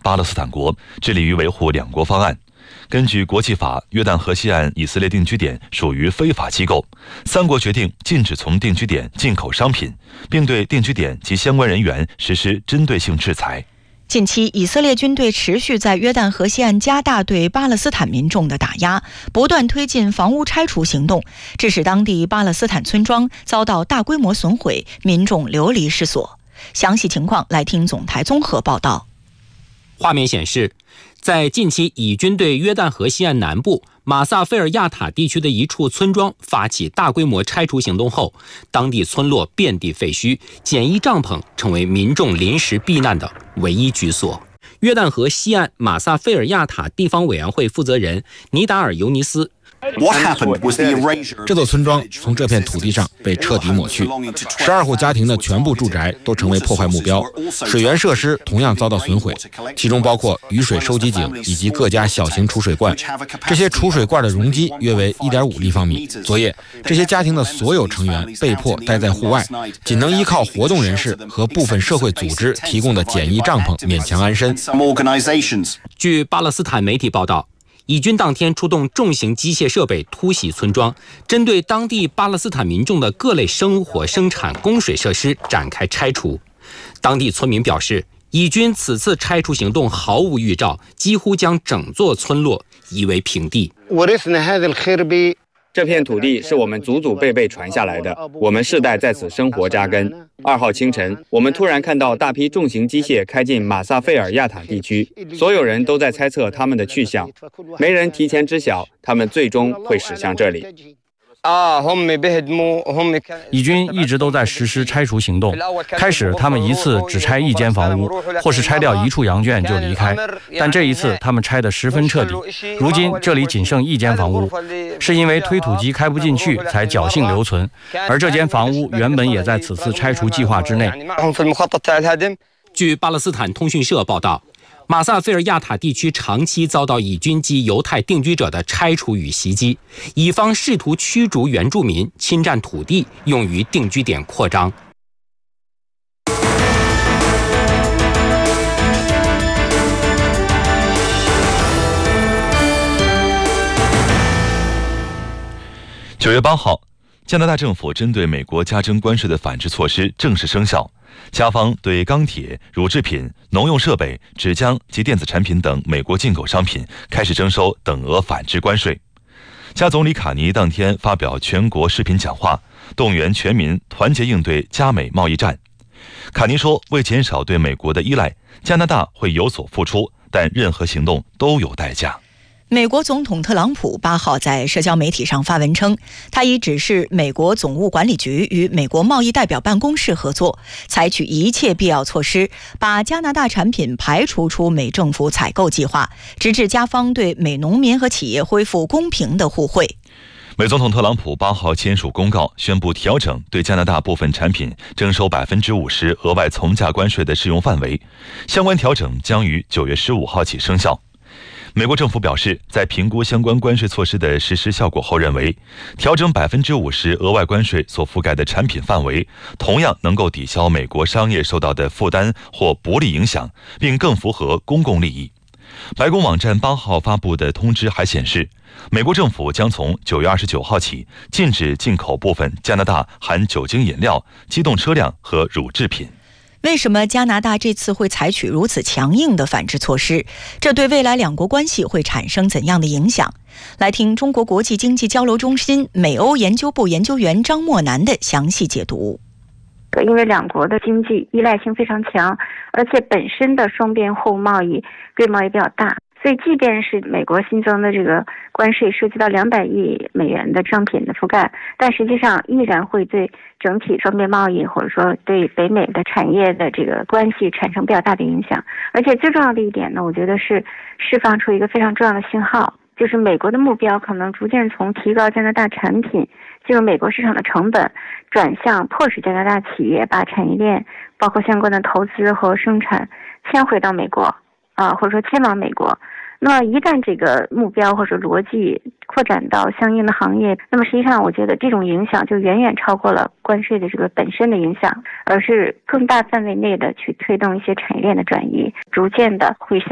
巴勒斯坦国，致力于维护两国方案。根据国际法，约旦河西岸以色列定居点属于非法机构。三国决定禁止从定居点进口商品，并对定居点及相关人员实施针对性制裁。 近期，以色列军队持续在约旦河西岸加大对巴勒斯坦民众的打压，不断推进房屋拆除行动，致使当地巴勒斯坦村庄遭到大规模损毁，民众流离失所。详细情况来听总台综合报道。 画面显示，在近期以军对约旦河西岸南部马萨菲尔亚塔地区的一处村庄发起大规模拆除行动后，当地村落遍地废墟，简易帐篷成为民众临时避难的唯一居所。约旦河西岸马萨菲尔亚塔地方委员会负责人尼达尔尤尼斯， 这座村庄从这片土地上被彻底抹去，12户家庭的全部住宅都成为破坏目标，水源设施同样遭到损毁，其中包括雨水收集井以及各家小型储水罐。这些储水罐的容积约为 1.5 立方米。昨夜，这些家庭的所有成员被迫待在户外，仅能依靠活动人士和部分社会组织提供的简易帐篷勉强安身。 据巴勒斯坦媒体报道，以军当天出动重型机械设备突袭村庄，针对当地巴勒斯坦民众的各类生活生产供水设施展开拆除。当地村民表示，以军此次拆除行动毫无预兆，几乎将整座村落夷为平地。 这片土地是我们祖祖辈辈传下来的，我们世代在此生活扎根。2号清晨，我们突然看到大批重型机械开进马萨菲尔亚塔地区，所有人都在猜测他们的去向，没人提前知晓他们最终会驶向这里。 以军一直都在实施拆除行动，开始他们一次只拆一间房屋，或是拆掉一处羊圈就离开，但这一次他们拆得十分彻底。如今这里仅剩一间房屋，是因为推土机开不进去才侥幸留存，而这间房屋原本也在此次拆除计划之内。 据巴勒斯坦通讯社报道，马萨菲尔亚塔地区长期遭到以军及犹太定居者的拆除与袭击，以方试图驱逐原住民，侵占土地，用于定居点扩张。 9月8号，加拿大政府针对美国加征关税的反制措施正式生效。加方对钢铁、乳制品、农用设备、纸浆及电子产品等美国进口商品开始征收等额反制关税。加总理卡尼当天发表全国视频讲话，动员全民团结应对加美贸易战。卡尼说，为减少对美国的依赖，加拿大会有所付出，但任何行动都有代价。 美国总统特朗普8号在社交媒体上发文称，他已指示美国总务管理局与美国贸易代表办公室合作，采取一切必要措施，把加拿大产品排除出美政府采购计划，直至加方对美农民和企业恢复公平的互惠。 美总统特朗普8号签署公告，宣布调整对加拿大部分产品征收 50% 额外从价关税的适用范围，相关调整将于9月15号起生效。美国政府表示，在评估相关关税措施的实施效果后，认为调整 50% 额外关税所覆盖的产品范围，同样能够抵消美国商业受到的负担或不利影响，并更符合公共利益。白宫网站8号发布的通知还显示，美国政府将从9月29号起禁止进口部分加拿大含酒精饮料、机动车辆和乳制品。 为什么加拿大这次会采取如此强硬的反制措施？这对未来两国关系会产生怎样的影响？来听中国国际经济交流中心美欧研究部研究员张默南的详细解读。 因为两国的经济依赖性非常强，而且本身的双边货物贸易对贸易比较大，所以即便是美国新增的这个关税涉及到200亿美元的商品的覆盖，但实际上依然会对整体双边贸易或者说对北美的产业的这个关系产生比较大的影响。而且最重要的一点呢，我觉得是释放出一个非常重要的信号，就是美国的目标可能逐渐从提高加拿大产品进入美国市场的成本，转向迫使加拿大企业把产业链包括相关的投资和生产迁回到美国或者说迁往美国。那么一旦这个目标或者逻辑扩展到相应的行业，那么实际上我觉得这种影响就远远超过了关税的这个本身的影响，而是更大范围内的去推动一些产业链的转移，逐渐的会向